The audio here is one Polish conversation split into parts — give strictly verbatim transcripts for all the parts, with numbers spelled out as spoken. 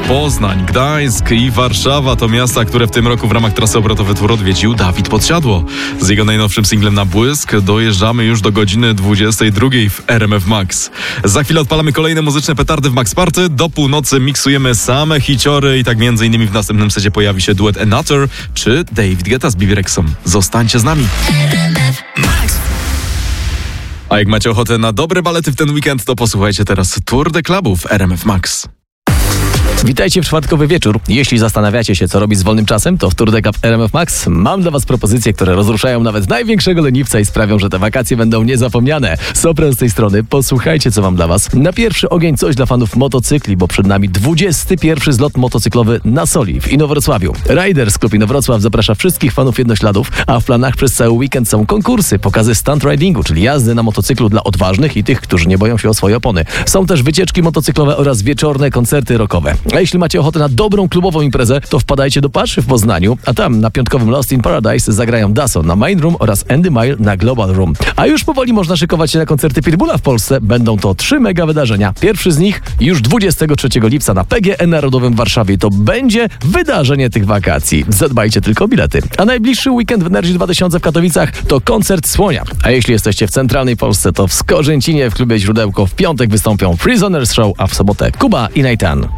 Poznań, Gdańsk i Warszawa to miasta, które w tym roku w ramach trasy obrotowej Tour odwiedził Dawid Podsiadło. Z jego najnowszym singlem Na błysk dojeżdżamy już do godziny dwudziestej drugiej w R M F Max. Za chwilę odpalamy kolejne muzyczne petardy w Max Party. Do północy miksujemy same hiciory i tak między innymi w następnym secie pojawi się duet Another czy David Guetta z Bebe Rexham. Zostańcie z nami. A jak macie ochotę na dobre balety w ten weekend, to posłuchajcie teraz Tour de Clubów R M F Max. Witajcie w czwartkowy wieczór. Jeśli zastanawiacie się, co robić z wolnym czasem, to w Tour de Club R M F Max mam dla was propozycje, które rozruszają nawet największego leniwca i sprawią, że te wakacje będą niezapomniane. Sopran z tej strony, posłuchajcie, co mam dla was. Na pierwszy ogień coś dla fanów motocykli, bo przed nami dwudziesty pierwszy zlot motocyklowy na Soli w Inowrocławiu. Riders Klub Inowrocław zaprasza wszystkich fanów jednośladów, a w planach przez cały weekend są konkursy, pokazy stunt ridingu, czyli jazdy na motocyklu dla odważnych i tych, którzy nie boją się o swoje opony. Są też wycieczki motocyklowe oraz wieczorne koncerty rockowe. A jeśli macie ochotę na dobrą klubową imprezę, to wpadajcie do Paszy w Poznaniu, a tam na piątkowym Lost in Paradise zagrają Daso na Main Room oraz Andy Mile na Global Room. A już powoli można szykować się na koncerty Pitbulla w Polsce. Będą to trzy mega wydarzenia. Pierwszy z nich już dwudziestego trzeciego lipca na P G E Narodowym w Warszawie. To będzie wydarzenie tych wakacji. Zadbajcie tylko o bilety. A najbliższy weekend w Energy dwa tysiące w Katowicach to koncert Słonia. A jeśli jesteście w centralnej Polsce, to w Skorzęcinie w klubie Źródełko w piątek wystąpią Prisoners Show, a w sobotę Kuba i Nathan.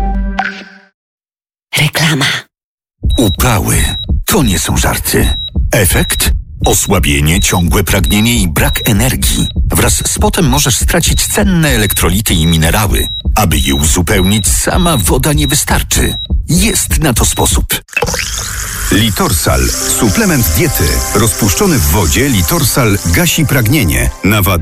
Reklama. Upały to nie są żarty. Efekt? Osłabienie, ciągłe pragnienie i brak energii. Wraz z potem możesz stracić cenne elektrolity i minerały. Aby je uzupełnić, sama woda nie wystarczy. Jest na to sposób. Litorsal. Suplement diety. Rozpuszczony w wodzie Litorsal gasi pragnienie. Nawady